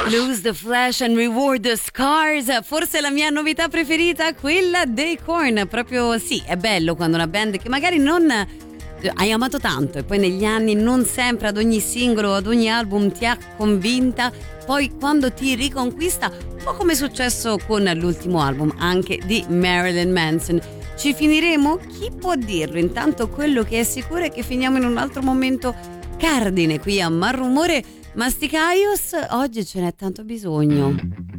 Lose the flesh and reward the scars. Forse la mia novità preferita, quella dei Korn. Proprio sì, è bello quando una band che magari non hai amato tanto e poi negli anni non sempre ad ogni singolo, ad ogni album ti ha convinta, poi quando ti riconquista, un po' come è successo con l'ultimo album anche di Marilyn Manson. Ci finiremo? Chi può dirlo? Intanto quello che è sicuro è che finiamo in un altro momento cardine qui a Malrumore. Masticaius, oggi ce n'è tanto bisogno.